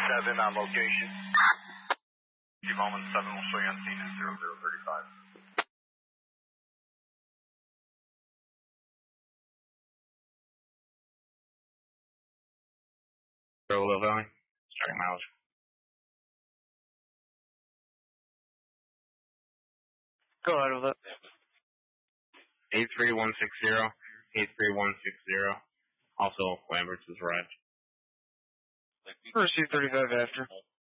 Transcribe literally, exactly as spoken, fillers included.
seven on location. Few moments, seven will show you on scene at zero zero thirty-five. Roll Valley, starting mileage. Go ahead with it. eight three one six zero, eight three one six zero. Also, Lambert's is arrived. Proceed thirty-five after.